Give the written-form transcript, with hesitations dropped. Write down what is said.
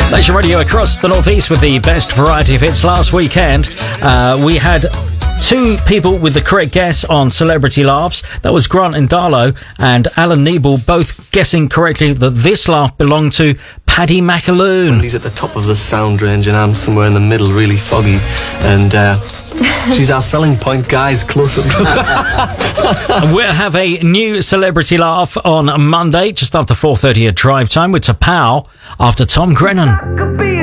Nation Radio across the northeast with the best variety of hits. Last weekend, we had two people with the correct guess on Celebrity Laughs. That was Grant Indalo and Alan Nebel, both guessing correctly that this laugh belonged to Paddy McAloon. Well, he's at the top of the sound range and I'm somewhere in the middle, really foggy. And she's our selling point, guys, close up. We'll have a new Celebrity Laugh on Monday, just after 4:30 at drive time with Tapau after Tom Grennan.